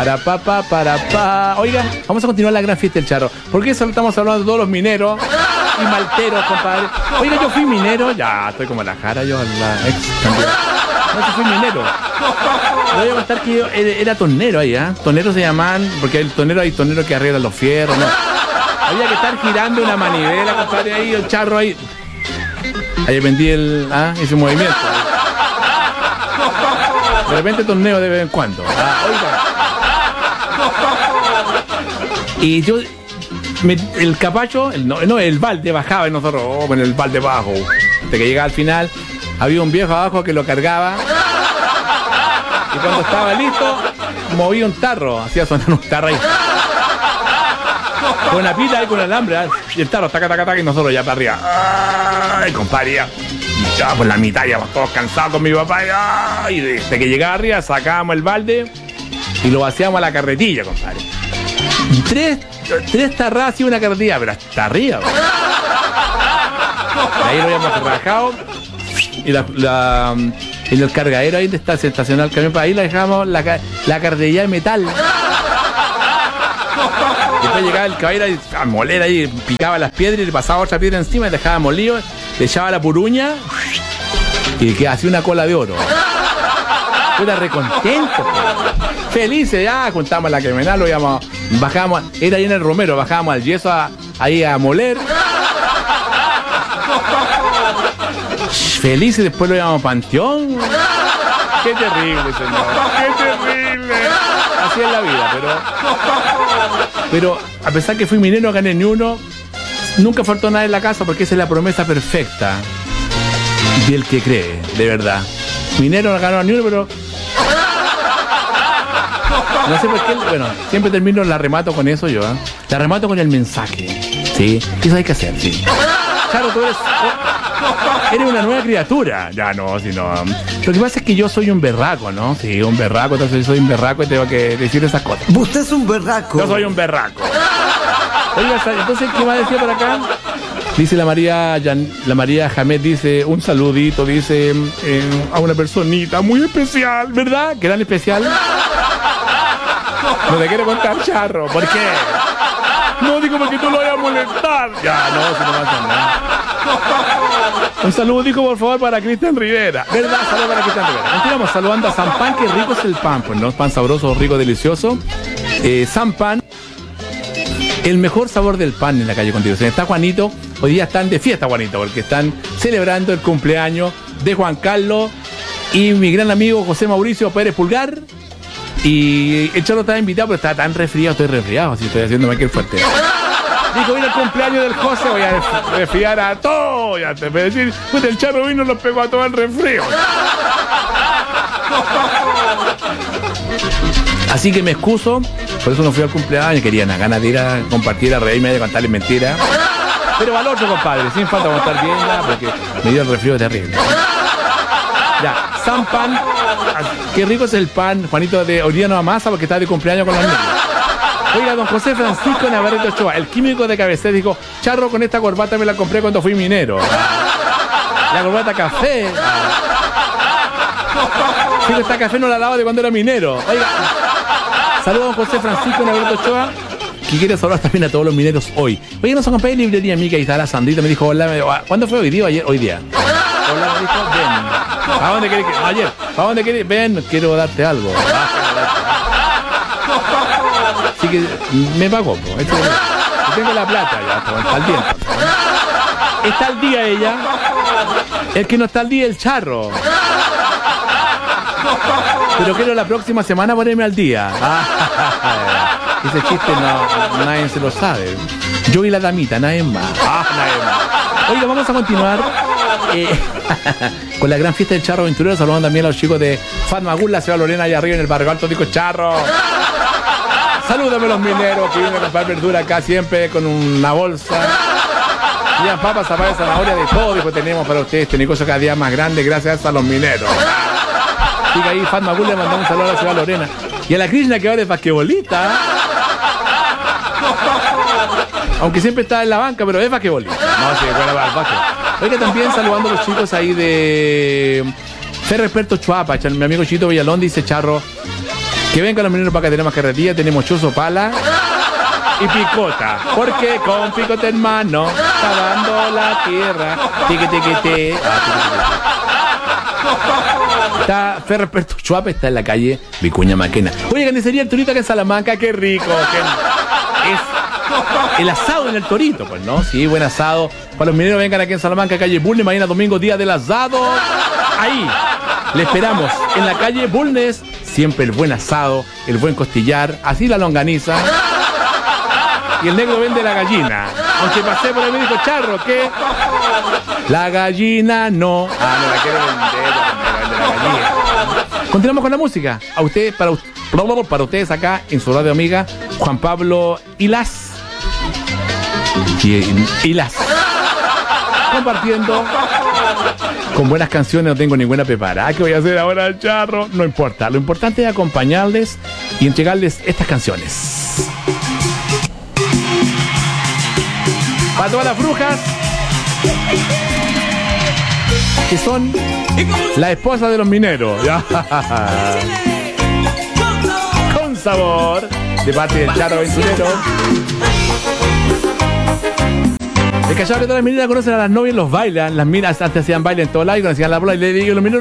Para pa. Oiga, vamos a continuar la gran fiesta del charro. ¿Por qué estamos hablando de todos los mineros y malteros, compadre? Oiga, yo fui minero. Ya, estoy como la jara, yo, la ex candidata. No, yo fui minero. Le voy a contar que yo era tonero ahí, ¿eh? Toneros se llaman, porque el tonero hay toneros que arreglan los fierros, ¿no? Había que estar girando una manivela, compadre, ahí, el charro ahí. Ahí vendí ese movimiento. De repente torneo de vez en cuando. Oiga. Y yo, el capacho, el balde bajaba y nosotros, con el balde bajo. Hasta que llegaba al final, había un viejo abajo que lo cargaba. Y cuando estaba listo, movía un tarro, hacía sonar un tarro ahí. Con una pita y con alambre, y el tarro, taca, y nosotros ya para arriba. Ay, compadre, ya por la mitad, ya todos cansados con mi papá. Y desde que llegaba arriba, sacábamos el balde y lo vaciamos a la carretilla, compadre. Tres tarras y una carretilla, pero hasta arriba. Ahí lo habíamos rajado y el cargadero ahí está estacionado el camión, para ahí la dejamos la carretilla de metal. Después llegaba el caballero a moler ahí, picaba las piedras y le pasaba otra piedra encima y dejaba molido, le echaba la puruña y que hacía una cola de oro. Yo era recontento, felices, ya juntamos la criminal, lo íbamos, bajábamos, era ahí en el Romero, bajábamos al yeso ahí a moler. Felices, después lo íbamos a Panteón. Qué terrible, señor, qué terrible. Así es la vida, pero a pesar que fui minero, no gané ni uno. Nunca faltó nada en la casa porque esa es la promesa perfecta del que cree, de verdad. Minero no ganó ni uno, pero no sé por qué. Bueno, siempre termino, la remato con eso yo, ¿eh? La remato con el mensaje. Sí, eso hay que hacer, sí. Claro, tú eres una nueva criatura. Ya no, si no. Lo que pasa es que yo soy un berraco, ¿no? Sí, un berraco, entonces soy un berraco y tengo que decir esas cosas. Usted es un berraco. Yo soy un berraco. Oiga, entonces, ¿qué va a decir por acá? Dice la María Jamet, dice, un saludito, dice, a una personita muy especial, ¿verdad? ¿Qué tan especial? No te quiero contar, charro. ¿Por qué? No, digo porque tú lo vayas a molestar. Ya, no, si no pasa nada. Un saludo, dijo, por favor, para Cristian Rivera. ¿Verdad? Saludos para Cristian Rivera. Continuamos saludando a San Pan, que rico es el pan, pues, ¿no? Pan sabroso, rico, delicioso. San Pan, el mejor sabor del pan en la calle Constitución. Está Juanito, hoy día están de fiesta, Juanito, porque están celebrando el cumpleaños de Juan Carlos y mi gran amigo José Mauricio Pérez Pulgar. Y el Cholo estaba invitado, pero estaba tan resfriado, estoy resfriado, así estoy haciéndome aquí el fuerte. Dijo, viene el cumpleaños del José, voy a resfriar a todos. Ya te voy a decir, pues el Charro vino y nos pegó a todo el resfrío. Así que me excuso, por eso no fui al cumpleaños, quería una ganas de ir a compartir, a reírme, de contarles mentiras. Pero al otro, compadre, sin falta contar bien, ya, porque me dio el resfrío terrible. Ya, San Pan, qué rico es el pan, Juanito, de hoy día no amasa porque está de cumpleaños con los niños. Oiga, don José Francisco Navarrete Ochoa, el químico de cabecera, dijo, Charro, con esta corbata me la compré cuando fui minero. La corbata café. Sí, esta café no la lava de cuando era minero. Oiga, saludos a don José Francisco Navarrete Ochoa, que quiere saludar también a todos los mineros hoy. Oye, nos acompaña en librería amiga y está la Sandrita, me dijo, hola, ¿cuándo fue hoy día o ayer? Hoy día. Hola, me dijo, ven. ¿A dónde querés que? Ayer. ¿A dónde querés? Ven, quiero darte algo. Así que me pagó, pues. Tengo la plata ya, está al día. Está al día ella. El que no está al día es el Charro. Pero quiero la próxima semana ponerme al día. Ese chiste no, nadie se lo sabe. Yo y la damita, nadie más. Nadie más. Oiga, vamos a continuar con la gran fiesta del Charro Aventurero. Saludando también a los chicos de Fatmagul, la ciudad Lorena, allá arriba en el Barrio Alto. Digo, Charro, salúdame los mineros que vienen a comprar verdura acá siempre con una bolsa. Llevan papas, zapallas, zanahoria, de todo. Dijo, tenemos para ustedes este negocio cada día más grande gracias a los mineros. Sigue ahí, Fatmagul, le mandamos un saludo a la ciudad Lorena. Y a la Krishna, que ahora es basquetbolista. Aunque siempre está en la banca, pero es basquetbolista. No, sí, bueno, va al básquet. Oiga, también saludando a los chicos ahí de Ferro Experto Chuapa. Mi amigo Chito Villalón dice, Charro, Que vengan los mineros para acá, tenemos carretilla, tenemos chuzo, pala y picota. Porque con picota en mano, cavando la tierra. Tiqui, tiqui, ti. Está Ferroperto Chuape, está en la calle Vicuña Maquena. Oye, carnicería El Torito acá en Salamanca, qué rico. Es el asado en El Torito, pues, ¿no? Sí, buen asado. Para los mineros, vengan aquí en Salamanca, calle Bulnes, mañana domingo, día del asado. Ahí, le esperamos. En la calle Bulnes, siempre el buen asado, el buen costillar, así la longaniza. Y el negro vende la gallina. Aunque pasé por el médico Charro, que la gallina no. No la quiero vender, la gallina. Continuamos con la música. A ustedes, para ustedes acá en su radio amiga, Juan Pablo Hilas. Hilas. Compartiendo con buenas canciones. No tengo ninguna preparada. ¿Qué voy a hacer ahora, Charro? No importa. Lo importante es acompañarles y entregarles estas canciones. Para todas las brujas que son la esposa de los mineros. Con sabor, de parte del Charro Aventurero. El callado que todas las mineras conocen a las novias, los bailan. Las minas antes hacían baile en todos lados y conocían la bola y le digo los mineros.